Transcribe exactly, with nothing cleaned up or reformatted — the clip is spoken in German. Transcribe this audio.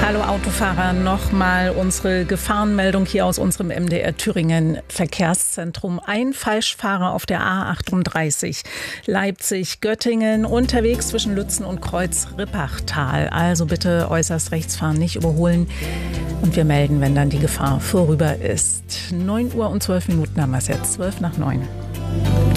Hallo Autofahrer, nochmal unsere Gefahrenmeldung hier aus unserem M D R Thüringen Verkehrszentrum. Ein Falschfahrer auf der A achtunddreißig Leipzig-Göttingen unterwegs zwischen Lützen und Kreuz-Rippachtal. Also bitte äußerst rechts fahren, nicht überholen. Und wir melden, wenn dann die Gefahr vorüber ist. neun Uhr und zwölf Minuten haben wir es jetzt, zwölf nach neun.